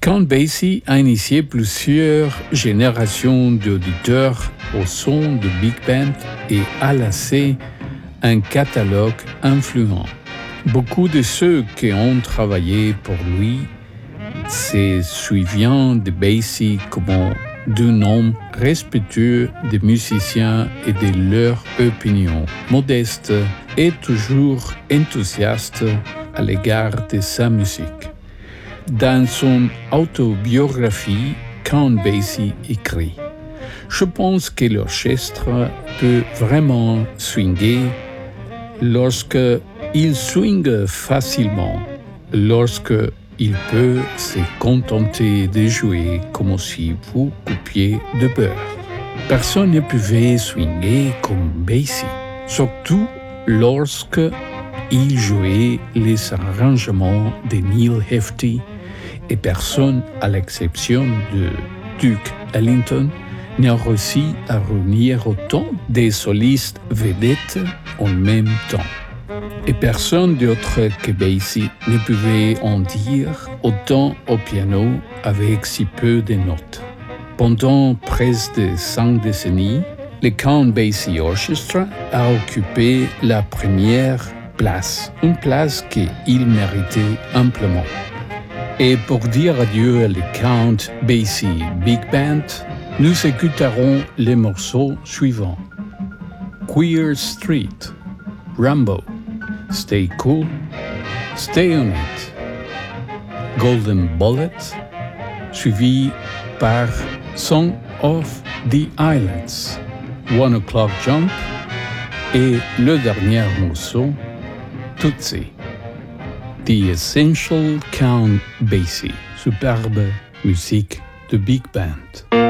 Count Basie a initié plusieurs générations d'auditeurs au son de big band et a laissé un catalogue influent. Beaucoup de ceux qui ont travaillé pour lui se souviennent de Basie comme d'un homme respectueux des musiciens et de leur opinion, modeste et toujours enthousiaste à l'égard de sa musique. Dans son autobiographie, Count Basie écrit « Je pense que l'orchestre peut vraiment swinguer lorsque il swingue facilement, lorsque il peut se contenter de jouer comme si vous coupiez de beurre. Personne ne pouvait swinguer comme Basie, surtout lorsque il jouait les arrangements de Neil Hefti et personne, à l'exception de Duke Ellington, n'a réussi à réunir autant de solistes vedettes en même temps. Et personne d'autre que Basie ne pouvait en dire autant au piano avec si peu de notes. Pendant presque 5 décennies, le Count Basie Orchestra a occupé la première place, une place qu'il méritait amplement. Et pour dire adieu à le Count Basie Big Band, nous écouterons les morceaux suivants. Queer Street, Rambo, Stay Cool, Stay On It, Golden Bullet, suivi par Song of the Islands, One O'Clock Jump et le dernier morceau, Tootsie. The Essential Count Basie, superbe musique de Big Band.